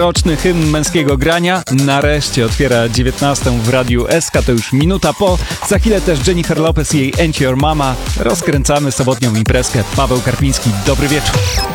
Roczny hymn męskiego grania nareszcie otwiera 19 w Radiu SK, to już minuta po. Za chwilę też Jennifer Lopez i jej Ain't Your Mama. Rozkręcamy sobotnią imprezkę. Paweł Karpiński, dobry wieczór.